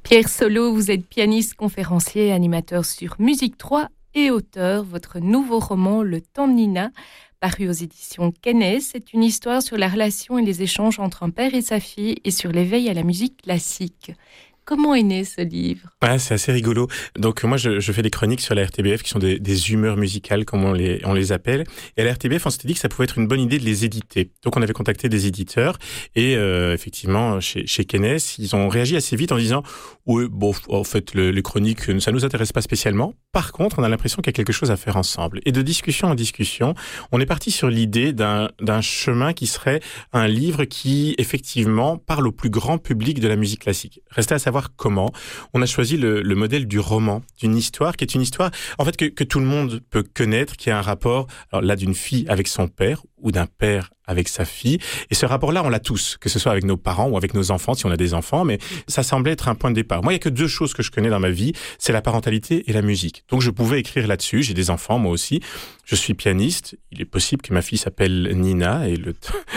Pierre Solo, vous êtes pianiste, conférencier, animateur sur Musique 3 et auteur. Votre nouveau roman, Le temps de Nina, paru aux éditions Kennes, c'est une histoire sur la relation et les échanges entre un père et sa fille et sur l'éveil à la musique classique. Comment est né ce livre ? C'est assez rigolo. Donc moi, je fais des chroniques sur la RTBF qui sont des humeurs musicales, comme on les appelle. Et à la RTBF, on s'était dit que ça pouvait être une bonne idée de les éditer. Donc on avait contacté des éditeurs et effectivement, chez Kennes, ils ont réagi assez vite en disant « Oui, bon, en fait, les chroniques, ça nous intéresse pas spécialement. Par contre, on a l'impression qu'il y a quelque chose à faire ensemble. » Et de discussion en discussion, on est parti sur l'idée d'un chemin qui serait un livre qui, effectivement, parle au plus grand public de la musique classique. Restait à savoir comment. On a choisi le modèle du roman, d'une histoire qui est une histoire en fait que tout le monde peut connaître, qui a un rapport, alors là, d'une fille avec son père ou d'un père avec sa fille. Et ce rapport-là, on l'a tous, que ce soit avec nos parents ou avec nos enfants, si on a des enfants, mais ça semblait être un point de départ. Moi, il y a que deux choses que je connais dans ma vie, c'est la parentalité et la musique. Donc, je pouvais écrire là-dessus. J'ai des enfants, moi aussi. Je suis pianiste. Il est possible que ma fille s'appelle Nina et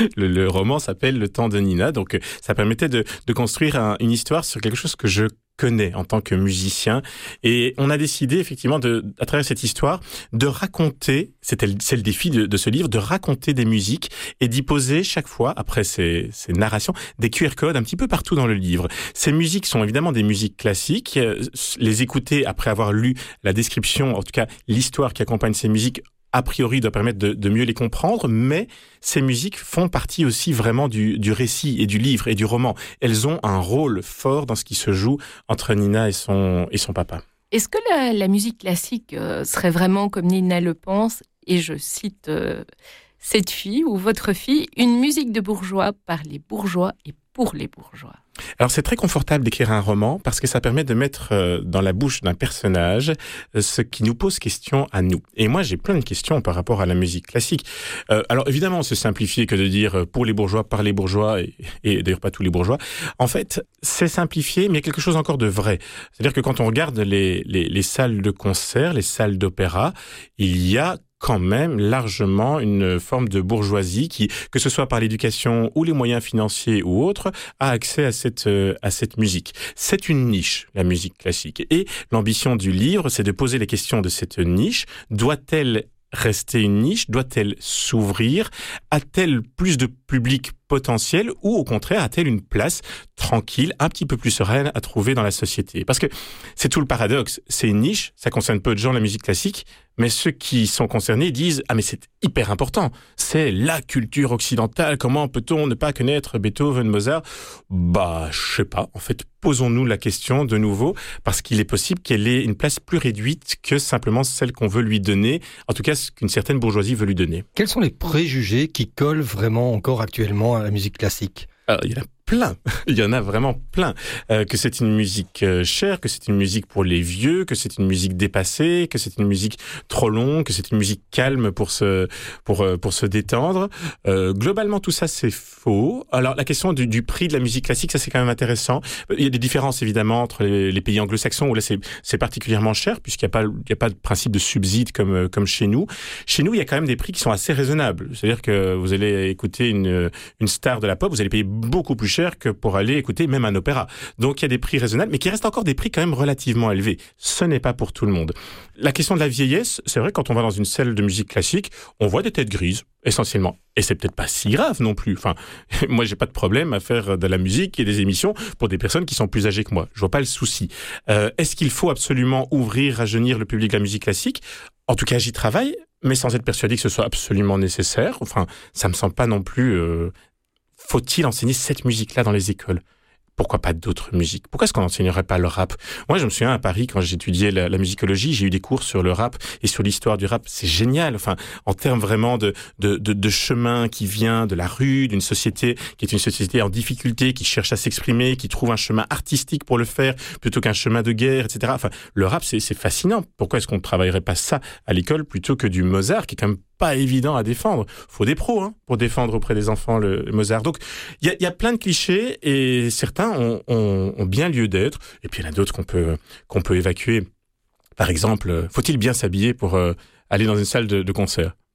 le roman s'appelle Le temps de Nina. Donc, ça permettait de construire une histoire sur quelque chose que je connais en tant que musicien. Et on a décidé, effectivement, à travers cette histoire, de raconter, c'est le défi de ce livre, de raconter des musiques et d'y poser chaque fois, après ces narrations, des QR codes un petit peu partout dans le livre. Ces musiques sont évidemment des musiques classiques. Les écouter après avoir lu la description, en tout cas l'histoire qui accompagne ces musiques, a priori doit permettre de mieux les comprendre, mais ces musiques font partie aussi vraiment du récit et du livre et du roman. Elles ont un rôle fort dans ce qui se joue entre Nina et son papa. Est-ce que la musique classique serait vraiment, comme Nina le pense, et je cite cette fille ou votre fille, une musique de bourgeois par les bourgeois et pour les bourgeois ? Alors c'est très confortable d'écrire un roman parce que ça permet de mettre dans la bouche d'un personnage ce qui nous pose question à nous. Et moi j'ai plein de questions par rapport à la musique classique. Alors évidemment c'est simplifié que de dire pour les bourgeois, par les bourgeois et d'ailleurs pas tous les bourgeois. En fait c'est simplifié mais il y a quelque chose encore de vrai. C'est-à-dire que quand on regarde les salles de concert, les salles d'opéra, il y a quand même largement une forme de bourgeoisie qui, que ce soit par l'éducation ou les moyens financiers ou autres, a accès à cette musique. C'est une niche, la musique classique. Et l'ambition du livre, c'est de poser les questions de cette niche. Doit-elle rester une niche? Doit-elle s'ouvrir? A-t-elle plus de public potentiel ou au contraire a-t-elle une place tranquille, un petit peu plus sereine à trouver dans la société? Parce que c'est tout le paradoxe. C'est une niche, ça concerne peu de gens la musique classique, mais ceux qui sont concernés disent « Ah mais c'est hyper important, c'est la culture occidentale, comment peut-on ne pas connaître Beethoven, Mozart ?» Je sais pas. En fait, posons-nous la question de nouveau, parce qu'il est possible qu'elle ait une place plus réduite que simplement celle qu'on veut lui donner, en tout cas ce qu'une certaine bourgeoisie veut lui donner. Quels sont les préjugés qui collent vraiment encore actuellement à la musique classique ? Alors, il y en a plein, il y en a vraiment plein. Que c'est une musique chère, que c'est une musique pour les vieux, que c'est une musique dépassée, que c'est une musique trop longue, que c'est une musique calme pour se détendre. Globalement, tout ça, c'est faux. Alors, la question du prix de la musique classique, ça, c'est quand même intéressant. Il y a des différences, évidemment, entre les pays anglo-saxons, où là, c'est particulièrement cher, puisqu'il n'y a pas de principe de subside comme chez nous. Chez nous, il y a quand même des prix qui sont assez raisonnables. C'est-à-dire que vous allez écouter une star de la pop, vous allez payer beaucoup plus cher que pour aller écouter même un opéra. Donc il y a des prix raisonnables, mais qui restent encore des prix quand même relativement élevés. Ce n'est pas pour tout le monde. La question de la vieillesse, c'est vrai, quand on va dans une salle de musique classique, on voit des têtes grises, essentiellement. Et c'est peut-être pas si grave non plus. Enfin, moi j'ai pas de problème à faire de la musique et des émissions pour des personnes qui sont plus âgées que moi. Je vois pas le souci. Est-ce qu'il faut absolument rajeunir le public de la musique classique ? En tout cas, j'y travaille, mais sans être persuadé que ce soit absolument nécessaire. Enfin, ça me semble pas non plus... Faut-il enseigner cette musique-là dans les écoles ? Pourquoi pas d'autres musiques ? Pourquoi est-ce qu'on n'enseignerait pas le rap ? Moi, je me souviens à Paris, quand j'étudiais la musicologie, j'ai eu des cours sur le rap et sur l'histoire du rap. C'est génial. Enfin, en termes vraiment de chemin qui vient de la rue, d'une société qui est une société en difficulté, qui cherche à s'exprimer, qui trouve un chemin artistique pour le faire, plutôt qu'un chemin de guerre, etc. Enfin, le rap, c'est fascinant. Pourquoi est-ce qu'on ne travaillerait pas ça à l'école plutôt que du Mozart, qui est quand même pas évident à défendre. Faut des pros pour défendre auprès des enfants le Mozart. Donc il y a plein de clichés et certains ont bien lieu d'être. Et puis il y en a d'autres qu'on peut évacuer. Par exemple, faut-il bien s'habiller pour aller dans une salle de concert ?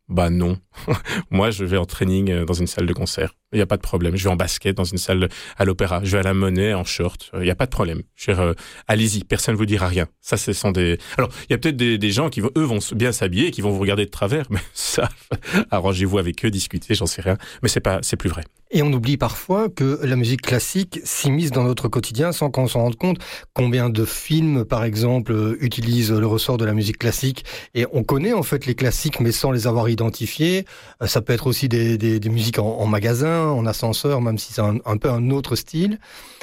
Bah non. Moi, je vais en training dans une salle de concert. Il n'y a pas de problème. Je vais en basket dans une salle à l'opéra. Je vais à la Monnaie en short. Il n'y a pas de problème. Allez-y, personne ne vous dira rien. Ça, ce sont des... Alors, il y a peut-être des gens qui, eux, vont bien s'habiller et qui vont vous regarder de travers. Mais ça, arrangez-vous avec eux, discutez, j'en sais rien. Mais c'est plus vrai. Et on oublie parfois que la musique classique s'immisce dans notre quotidien sans qu'on s'en rende compte. Combien de films, par exemple, utilisent le ressort de la musique classique? Et on connaît en fait les classiques, mais sans les avoir identifiés. Ça peut être aussi des musiques en magasin, en ascenseur, même si c'est un peu un autre style.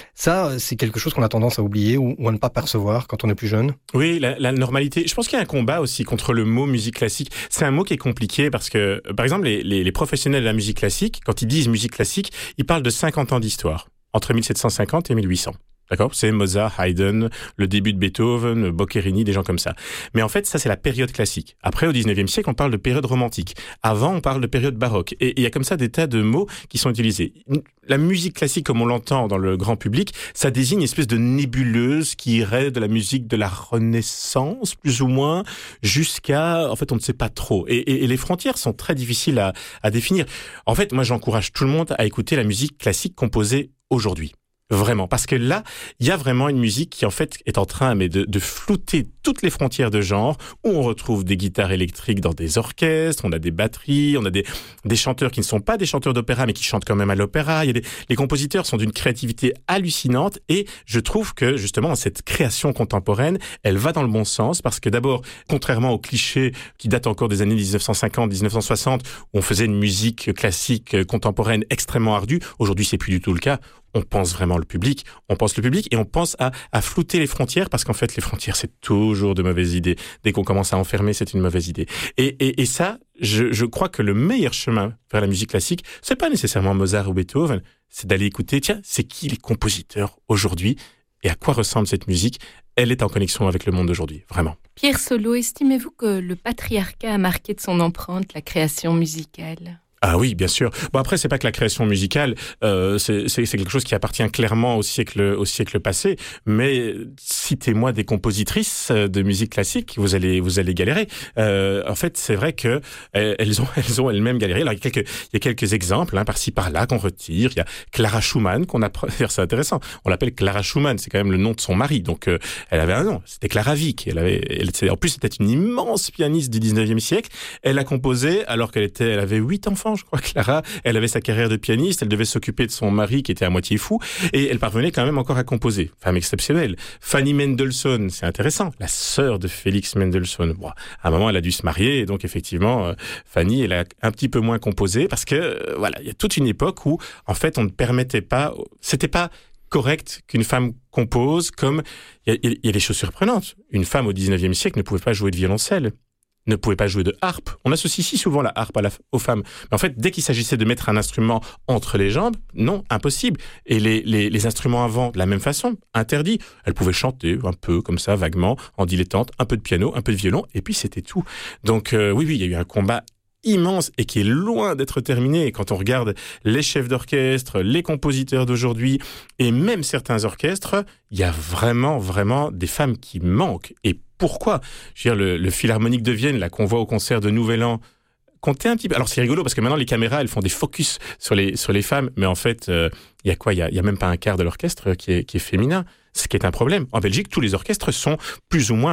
Ça, c'est quelque chose qu'on a tendance à oublier ou à ne pas percevoir quand on est plus jeune. Oui, la normalité. Je pense qu'il y a un combat aussi contre le mot musique classique. C'est un mot qui est compliqué parce que, par exemple, les professionnels de la musique classique, quand ils disent musique classique, ils parlent de 50 ans d'histoire, entre 1750 et 1800. D'accord ? C'est Mozart, Haydn, le début de Beethoven, Boccherini, des gens comme ça. Mais en fait, ça, c'est la période classique. Après, au 19e siècle, on parle de période romantique. Avant, on parle de période baroque. Et il y a comme ça des tas de mots qui sont utilisés. La musique classique, comme on l'entend dans le grand public, ça désigne une espèce de nébuleuse qui irait de la musique de la Renaissance, plus ou moins, jusqu'à... En fait, on ne sait pas trop. Et les frontières sont très difficiles à définir. En fait, moi, j'encourage tout le monde à écouter la musique classique composée aujourd'hui. Vraiment, parce que là, il y a vraiment une musique qui en fait est en train de flouter toutes les frontières de genre, où on retrouve des guitares électriques dans des orchestres, on a des batteries, on a des chanteurs qui ne sont pas des chanteurs d'opéra, mais qui chantent quand même à l'opéra. Les compositeurs sont d'une créativité hallucinante, et je trouve que justement cette création contemporaine, elle va dans le bon sens, parce que d'abord, contrairement aux clichés qui datent encore des années 1950-1960, où on faisait une musique classique contemporaine extrêmement ardue, aujourd'hui c'est plus du tout le cas. On pense vraiment le public et on pense à flouter les frontières, parce qu'en fait les frontières c'est toujours de mauvaises idées. Dès qu'on commence à enfermer, c'est une mauvaise idée. Et ça, je crois que le meilleur chemin vers la musique classique, c'est pas nécessairement Mozart ou Beethoven, c'est d'aller écouter, tiens, c'est qui les compositeurs aujourd'hui et à quoi ressemble cette musique? Elle est en connexion avec le monde d'aujourd'hui, vraiment. Pierre Solo, estimez-vous que le patriarcat a marqué de son empreinte la création musicale ? Ah oui, bien sûr. Bon, après, c'est pas que la création musicale, c'est quelque chose qui appartient clairement au siècle passé. Mais citez-moi des compositrices de musique classique, vous allez galérer. En fait, c'est vrai que elles ont elles-mêmes galéré. Alors, il y a quelques exemples, par-ci par-là qu'on retire. Il y a Clara Schumann c'est intéressant. On l'appelle Clara Schumann, c'est quand même le nom de son mari. Donc, elle avait un nom. C'était Clara Wieck. En plus, c'était une immense pianiste du 19e siècle. Elle a composé alors elle avait 8 enfants. Je crois, Clara, elle avait sa carrière de pianiste, elle devait s'occuper de son mari qui était à moitié fou, et elle parvenait quand même encore à composer. Femme exceptionnelle. Fanny Mendelssohn, c'est intéressant, la sœur de Félix Mendelssohn. Bon, à un moment, elle a dû se marier, et donc effectivement, Fanny, elle a un petit peu moins composé, parce que, voilà, il y a toute une époque où, en fait, on ne permettait pas, c'était pas correct qu'une femme compose, comme, il y a des choses surprenantes. Une femme au 19e siècle ne pouvait pas jouer de violoncelle, ne pouvait pas jouer de harpe. On associe si souvent la harpe aux femmes. Mais en fait, dès qu'il s'agissait de mettre un instrument entre les jambes, non, impossible. Et les instruments avant, de la même façon, interdit. Elle pouvait chanter un peu comme ça, vaguement, en dilettante, un peu de piano, un peu de violon, et puis c'était tout. Donc oui, il y a eu un combat immense et qui est loin d'être terminé. Et quand on regarde les chefs d'orchestre, les compositeurs d'aujourd'hui et même certains orchestres, il y a vraiment, vraiment des femmes qui manquent. Et pourquoi ? Je veux dire, le Philharmonique de Vienne, là, qu'on voit au concert de Nouvel An, comptez un petit peu. Alors c'est rigolo parce que maintenant les caméras, elles font des focus sur les femmes, mais en fait, il y a quoi ? Il y a même pas un quart de l'orchestre qui est féminin, ce qui est un problème. En Belgique, tous les orchestres sont plus ou moins à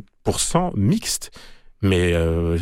50% mixtes. Mais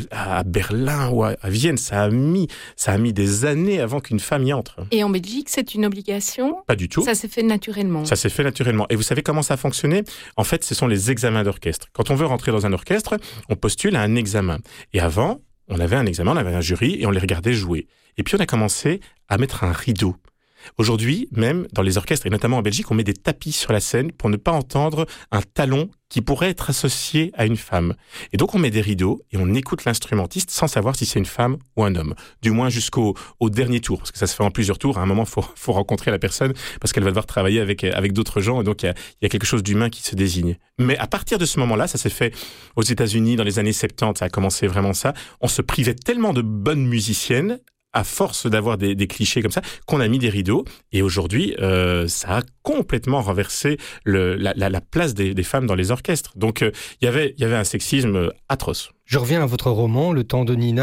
à Berlin ou à Vienne, ça a mis des années avant qu'une femme y entre. Et en Belgique, c'est une obligation ? Pas du tout. Ça s'est fait naturellement. Ça s'est fait naturellement. Et vous savez comment ça a fonctionné ? En fait, ce sont les examens d'orchestre. Quand on veut rentrer dans un orchestre, on postule à un examen. Et avant, on avait un examen, on avait un jury et on les regardait jouer. Et puis on a commencé à mettre un rideau. Aujourd'hui, même dans les orchestres, et notamment en Belgique, on met des tapis sur la scène pour ne pas entendre un talon qui pourrait être associé à une femme. Et donc on met des rideaux et on écoute l'instrumentiste sans savoir si c'est une femme ou un homme. Du moins jusqu'au dernier tour, parce que ça se fait en plusieurs tours. À un moment, faut rencontrer la personne parce qu'elle va devoir travailler avec d'autres gens. Et donc il y a quelque chose d'humain qui se désigne. Mais à partir de ce moment-là, ça s'est fait aux États-Unis dans les années 70. Ça a commencé vraiment ça. On se privait tellement de bonnes musiciennes à force d'avoir des clichés comme ça, qu'on a mis des rideaux. Et aujourd'hui, ça a complètement renversé la place des femmes dans les orchestres. Donc, il y avait un sexisme atroce. Je reviens à votre roman, Le temps de Nina.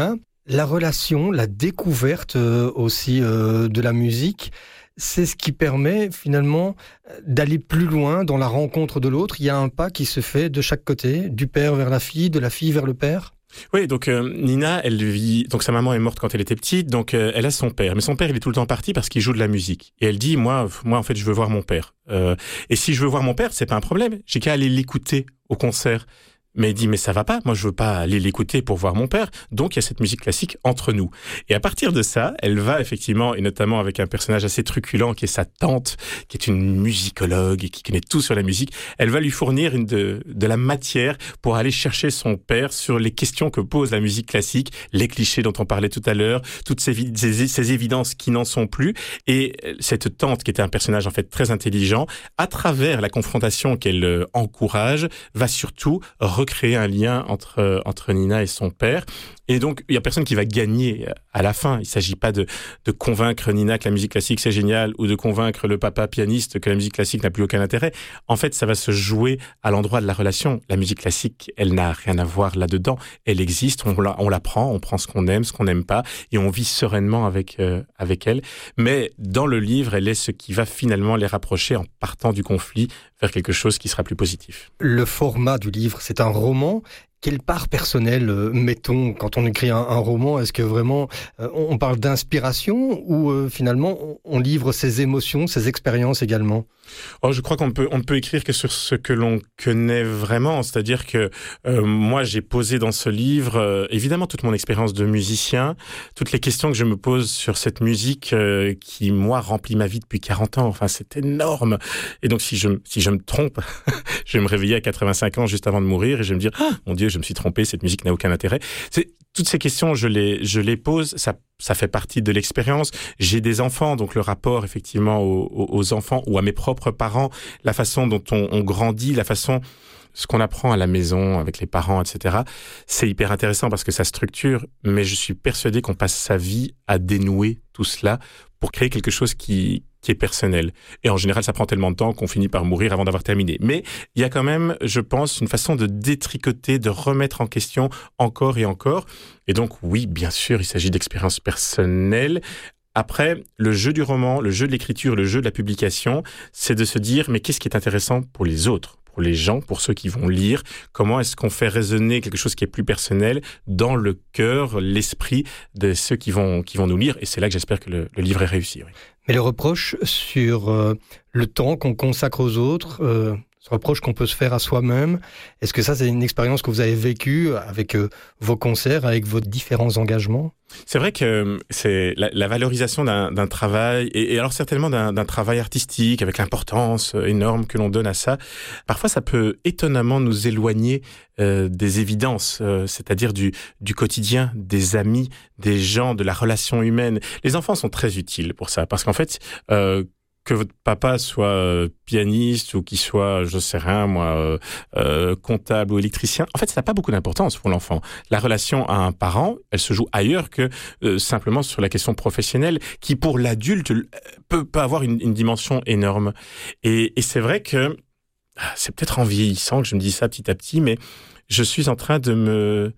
La relation, la découverte aussi de la musique, c'est ce qui permet finalement d'aller plus loin dans la rencontre de l'autre. Il y a un pas qui se fait de chaque côté, du père vers la fille, de la fille vers le père. Oui, donc Nina, elle vit. Donc sa maman est morte quand elle était petite, donc elle a son père. Mais son père, il est tout le temps parti parce qu'il joue de la musique. Et elle dit, moi, en fait, je veux voir mon père. Et si je veux voir mon père, c'est pas un problème. J'ai qu'à aller l'écouter au concert. Mais elle dit, mais ça va pas, moi je veux pas aller l'écouter pour voir mon père, donc il y a cette musique classique entre nous. Et à partir de ça, elle va effectivement, et notamment avec un personnage assez truculent qui est sa tante, qui est une musicologue et qui connaît tout sur la musique, elle va lui fournir de la matière pour aller chercher son père sur les questions que pose la musique classique, les clichés dont on parlait tout à l'heure, toutes ces évidences qui n'en sont plus. Et cette tante, qui était un personnage en fait très intelligent, à travers la confrontation qu'elle encourage, va surtout recréer un lien entre Nina et son père. Et donc, il y a personne qui va gagner à la fin. Il s'agit pas de convaincre Nina que la musique classique c'est génial ou de convaincre le papa pianiste que la musique classique n'a plus aucun intérêt. En fait, ça va se jouer à l'endroit de la relation. La musique classique, elle n'a rien à voir là-dedans. Elle existe, on la prend, on prend ce qu'on aime, ce qu'on n'aime pas, et on vit sereinement avec elle. Mais dans le livre, elle est ce qui va finalement les rapprocher en partant du conflit vers quelque chose qui sera plus positif. Le format du livre, c'est un roman. Quelle part personnelle mettons quand on écrit un roman? Est-ce que vraiment on parle d'inspiration ou finalement on livre ses émotions, ses expériences également? Je crois qu'on ne peut écrire que sur ce que l'on connaît vraiment. C'est-à-dire que moi, j'ai posé dans ce livre, évidemment, toute mon expérience de musicien, toutes les questions que je me pose sur cette musique qui, moi, remplit ma vie depuis 40 ans. Enfin, c'est énorme. Et donc, si je me trompe, je vais me réveiller à 85 ans juste avant de mourir et je vais me dire « Ah, mon Dieu, je me suis trompé, cette musique n'a aucun intérêt. » Toutes ces questions, je les pose, ça fait partie de l'expérience. J'ai des enfants, donc le rapport effectivement aux enfants ou à mes propres parents, la façon dont on grandit, ce qu'on apprend à la maison avec les parents, etc. C'est hyper intéressant parce que ça structure, mais je suis persuadé qu'on passe sa vie à dénouer tout cela pour créer quelque chose qui est personnel. Et en général, ça prend tellement de temps qu'on finit par mourir avant d'avoir terminé. Mais il y a quand même, je pense, une façon de détricoter, de remettre en question encore et encore. Et donc, oui, bien sûr, il s'agit d'expériences personnelles. Après, le jeu du roman, le jeu de l'écriture, le jeu de la publication, c'est de se dire, mais qu'est-ce qui est intéressant pour les autres ? Pour les gens, pour ceux qui vont lire, comment est-ce qu'on fait résonner quelque chose qui est plus personnel dans le cœur, l'esprit de ceux qui vont nous lire. Et c'est là que j'espère que le livre est réussi. Oui. Mais les reproches sur le temps qu'on consacre aux autres, ce reproche qu'on peut se faire à soi-même, est-ce que ça, c'est une expérience que vous avez vécue avec vos concerts, avec vos différents engagements ? C'est vrai que c'est la valorisation d'un travail, et alors certainement d'un travail artistique, avec l'importance énorme que l'on donne à ça. Parfois, ça peut étonnamment nous éloigner des évidences, c'est-à-dire du quotidien, des amis, des gens, de la relation humaine. Les enfants sont très utiles pour ça, parce qu'en fait, que votre papa soit pianiste ou qu'il soit, je sais rien, moi, comptable ou électricien, en fait, ça n'a pas beaucoup d'importance pour l'enfant. La relation à un parent, elle se joue ailleurs que simplement sur la question professionnelle, qui pour l'adulte peut avoir une dimension énorme. Et c'est vrai que c'est peut-être en vieillissant que je me dis ça petit à petit, mais je suis en train de me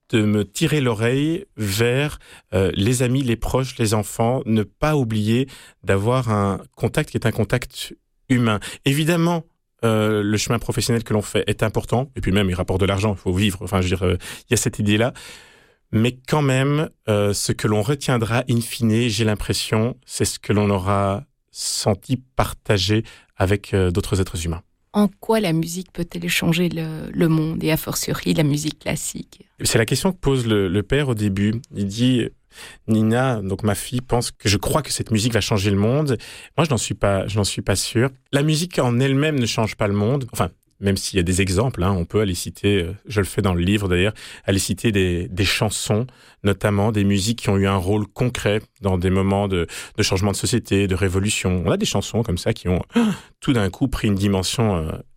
tirer l'oreille vers les amis, les proches, les enfants, ne pas oublier d'avoir un contact qui est un contact humain. Évidemment, le chemin professionnel que l'on fait est important, et puis même il rapporte de l'argent, il faut vivre, enfin je veux dire, il y a cette idée-là, mais quand même, ce que l'on retiendra in fine, j'ai l'impression, c'est ce que l'on aura senti partager avec d'autres êtres humains. En quoi la musique peut-elle changer le monde, et a fortiori la musique classique ? C'est la question que pose le père au début. Il dit, Nina, donc ma fille, pense que je crois que cette musique va changer le monde. Moi, je n'en suis pas sûr. La musique en elle-même ne change pas le monde. Enfin, même s'il y a des exemples, on peut aller citer, je le fais dans le livre d'ailleurs, aller citer des chansons, notamment des musiques qui ont eu un rôle concret dans des moments de changement de société, de révolution. On a des chansons comme ça qui ont tout d'un coup pris une dimension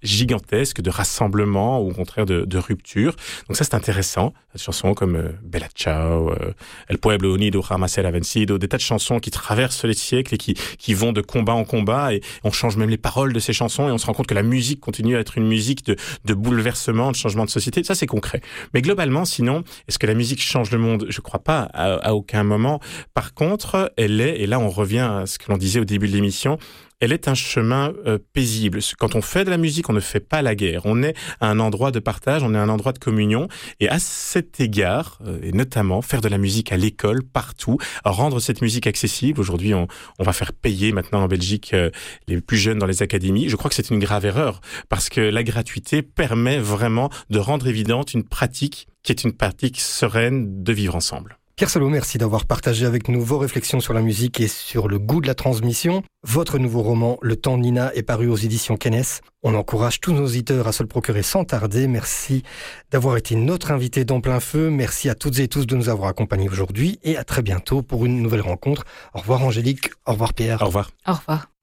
gigantesques de rassemblement ou au contraire de rupture. Donc ça, c'est intéressant. Des chansons comme Bella Ciao, El Pueblo Unido Jamás Será Vencido, des tas de chansons qui traversent les siècles et qui vont de combat en combat, et on change même les paroles de ces chansons et on se rend compte que la musique continue à être une musique de bouleversement, de changement de société. Ça, c'est concret. Mais globalement, sinon, est-ce que la musique change le monde ? Je crois pas à aucun moment. Par contre, elle est, et là on revient à ce que l'on disait au début de l'émission, elle est un chemin paisible. Quand on fait de la musique, on ne fait pas la guerre. On est à un endroit de partage, on est à un endroit de communion. Et à cet égard, et notamment faire de la musique à l'école, partout, rendre cette musique accessible. Aujourd'hui, on va faire payer maintenant en Belgique les plus jeunes dans les académies. Je crois que c'est une grave erreur, parce que la gratuité permet vraiment de rendre évidente une pratique qui est une pratique sereine de vivre ensemble. Pierre Salot, merci d'avoir partagé avec nous vos réflexions sur la musique et sur le goût de la transmission. Votre nouveau roman, Le Temps de Nina, est paru aux éditions Kennes. On encourage tous nos auditeurs à se le procurer sans tarder. Merci d'avoir été notre invité dans Plein Feu. Merci à toutes et tous de nous avoir accompagnés aujourd'hui et à très bientôt pour une nouvelle rencontre. Au revoir Angélique, au revoir Pierre. Au revoir. Au revoir.